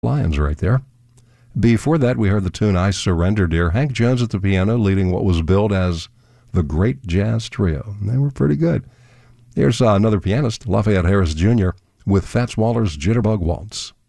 Lions right there. Before that, we heard the tune I Surrender, Dear. Hank Jones at the piano leading what was billed as the Great Jazz Trio. And they were pretty good. Here's another pianist, Lafayette Harris Jr., with Fats Waller's Jitterbug Waltz.